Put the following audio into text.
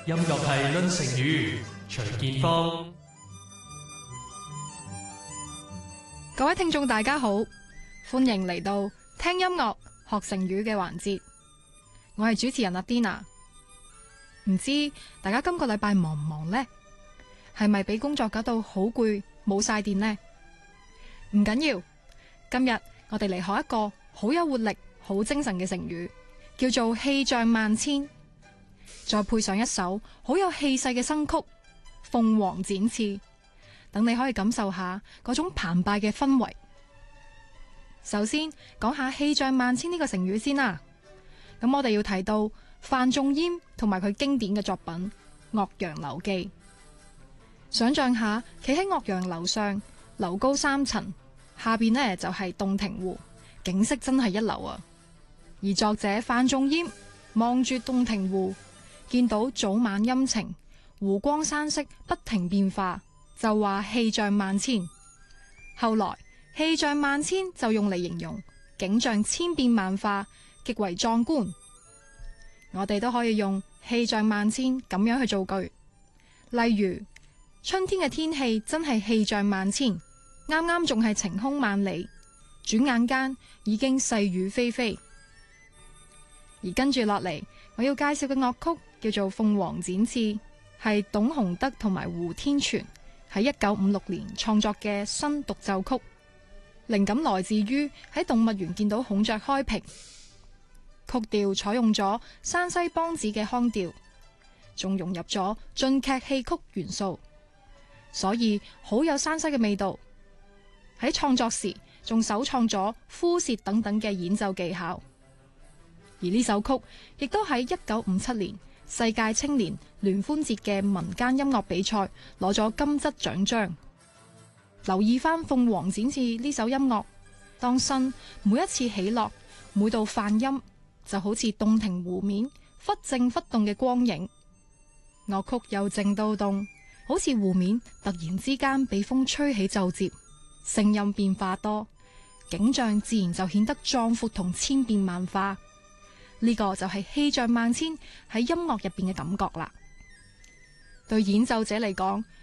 音樂係論成語，徐建峰。 各位聽眾大家好，歡迎嚟到聽音樂學成語嘅環節。我係主持人阿 Dina。唔知大家今個禮拜忙唔忙呢？係咪俾工作搞到好攰，冇晒電呢？唔緊要，今日我哋嚟學一個好有活力、好精神嘅成語，叫做氣象萬千。再配上一首好有氣勢嘅新曲《鳳凰展翅》，等你可以感受下嗰種澎湃嘅氛圍。首先講下氣象萬千呢個成語先啦。咁我哋要提到范仲淹同埋佢經典嘅作品《岳陽樓記》。想象下企喺岳陽樓上，樓高3層，下邊呢就係洞庭湖，景色真係一流啊！而作者范仲淹望住洞庭湖，見到早晚陰晴，湖光山色不停變化，就話氣象萬千。後來氣象萬千就用嚟形容景象千變萬化，極為壯觀。我哋都可以用氣象萬千咁樣去造句，例如春天嘅天氣真係氣象萬千，啱啱仲係晴空萬里，轉眼間已經細雨霏霏。而跟住落嚟，我要介紹嘅樂曲叫做《鳳凰展翅》，係董鴻德同埋胡天全喺1956年創作嘅新獨奏曲，靈感來自於喺動物園見到孔雀開屏。曲調採用咗山西梆子嘅腔調，仲融入咗晉劇戲曲元素，所以好有山西嘅味道。喺創作時仲首創咗呼舌等等嘅演奏技巧。而呢首曲亦都喺1957年世界青年聯歡節嘅民間音樂比賽攞咗金質獎章。留意翻《鳳凰展翅》呢首音樂，當身每一次起落，每道泛音就好似洞庭湖面忽靜忽動嘅光影。樂曲由靜到動，好似湖面突然之間被風吹起皺摺，聲音變化多，景象自然就顯得壯闊同千變萬化。呢個就係氣象萬千喺音樂入邊嘅感覺啦。對演奏者嚟講，